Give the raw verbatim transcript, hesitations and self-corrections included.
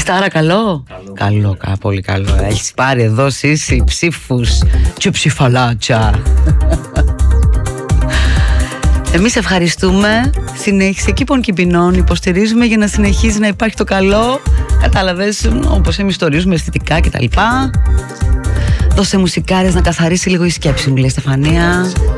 Λιστάρα καλό. Καλό, καλό, καλό, πολύ καλό. Έχεις πάρει εδώ Σύση ψήφους και ψηφαλάτσα. Εμείς ευχαριστούμε. Συνέχισε κήπων κυπινών. Υποστηρίζουμε για να συνεχίζει να υπάρχει το καλό. Κατάλαβες, όπως εμείς το ορίζουμε αισθητικά κτλ. Δώσε μουσικάρες να καθαρίσει λίγο η σκέψη μου, λέει η Στεφανία.